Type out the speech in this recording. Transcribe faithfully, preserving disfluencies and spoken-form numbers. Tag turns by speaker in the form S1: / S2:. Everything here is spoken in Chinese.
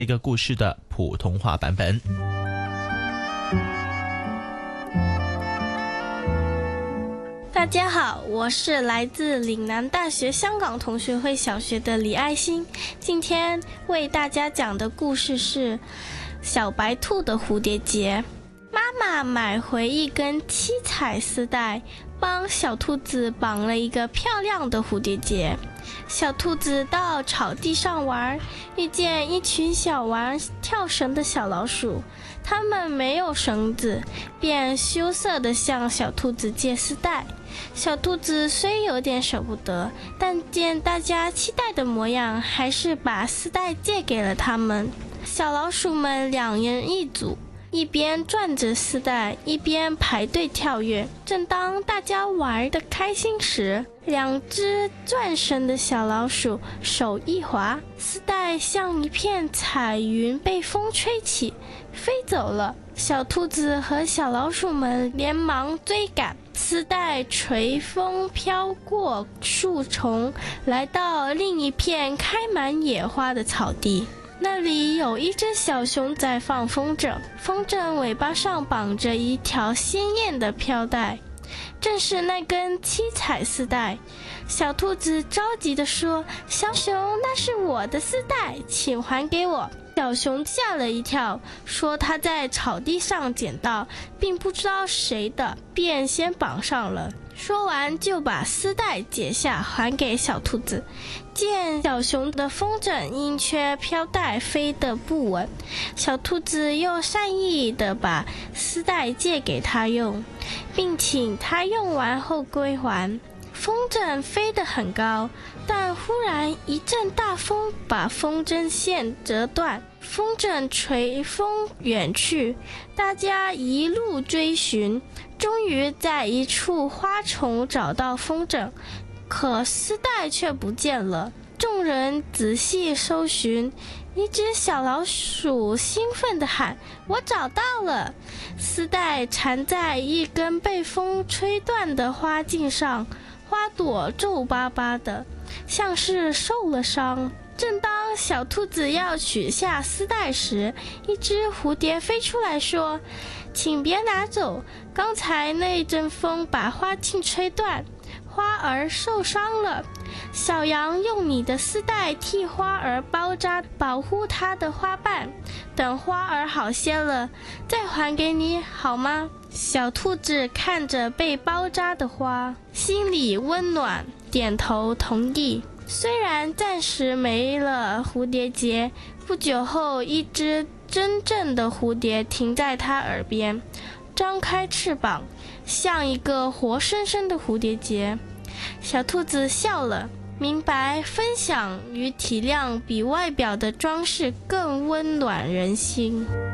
S1: 一个故事的普通话版本。
S2: 大家好，我是来自岭南大学香港同学会小学的李爱心，今天为大家讲的故事是小白兔的蝴蝶结。妈妈买回一根七彩丝带，帮小兔子绑了一个漂亮的蝴蝶结。小兔子到草地上玩，遇见一群小玩跳绳的小老鼠，它们没有绳子，便羞涩地向小兔子借丝带。小兔子虽有点舍不得，但见大家期待的模样，还是把丝带借给了他们。小老鼠们两人一组，一边转着丝带，一边排队跳跃。正当大家玩得开心时，两只转绳的小老鼠手一滑，丝带像一片彩云被风吹起，飞走了。小兔子和小老鼠们连忙追赶，丝带随风飘过树丛，来到另一片开满野花的草地。那里有一只小熊在放风筝，风筝尾巴上绑着一条鲜艳的飘带，正是那根七彩丝带。小兔子着急地说：“小熊，那是我的丝带，请还给我。”小熊吓了一跳，说他在草地上捡到，并不知道谁的，便先绑上了。说完就把丝带解下还给小兔子。见小熊的风筝因缺飘带飞得不稳，小兔子又善意地把丝带借给他用，并请他用完后归还。风筝飞得很高，但忽然一阵大风把风筝线折断，风筝随风远去。大家一路追寻，终于在一处花丛找到风筝，可丝带却不见了。众人仔细搜寻，一只小老鼠兴奋地喊：“我找到了！”丝带缠在一根被风吹断的花茎上，花朵皱巴巴的，像是受了伤。正当小兔子要取下丝带时，一只蝴蝶飞出来说：“请别拿走，刚才那阵风把花茎吹断，花儿受伤了。小羊用你的丝带替花儿包扎，保护它的花瓣，等花儿好些了再还给你好吗？”小兔子看着被包扎的花，心里温暖，点头同意。虽然暂时没了蝴蝶结，不久后一只真正的蝴蝶停在它耳边，张开翅膀，像一个活生生的蝴蝶结。小兔子笑了，明白分享与体谅比外表的装饰更温暖人心。